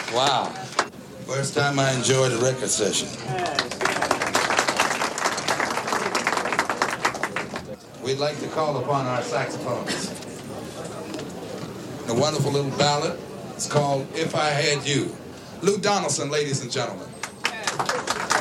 Wow. First time I enjoyed a record session. We'd like to call upon our saxophonist. A wonderful little ballad. It's called If I Had You. Lou Donaldson, ladies and gentlemen.